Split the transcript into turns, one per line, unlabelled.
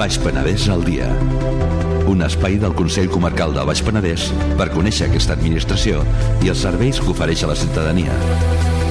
Baix Penedès al dia. Un espai del Consell Comarcal del Baix Penedès per conèixer aquesta administració i els serveis que ofereix a la ciutadania.